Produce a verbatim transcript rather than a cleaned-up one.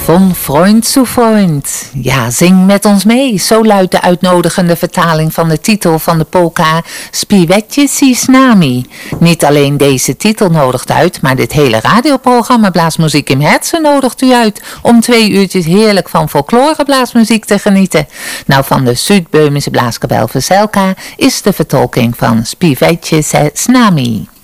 Von Freund zu Freund. Ja, zing met ons mee. Zo luidt de uitnodigende vertaling van de titel van de polka Śpiewajcie si z nami. Niet alleen deze titel nodigt uit, maar dit hele radioprogramma Blaasmuziek in Herzen nodigt u uit om twee uurtjes heerlijk van folklore blaasmuziek te genieten. Nou, van de Zuid-Böhmische blaaskapel Veselka is de vertolking van Śpiewajcie si z nami.